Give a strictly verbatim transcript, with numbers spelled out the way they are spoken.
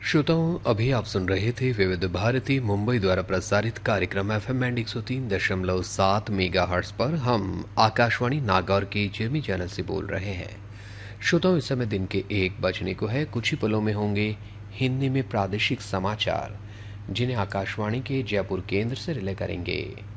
श्रोताओं, अभी आप सुन रहे थे विविध भारती मुंबई द्वारा प्रसारित कार्यक्रम एफ एम बैंड एक सौ तीन दशमलव सात मेगा हर्ट्स पर। हम आकाशवाणी नागौर के जिरमी चैनल से बोल रहे हैं। श्रोताओं, इस समय दिन के एक बजने को है। कुछ ही पलों में होंगे हिंदी में प्रादेशिक समाचार, जिन्हें आकाशवाणी के जयपुर केंद्र से रिले करेंगे।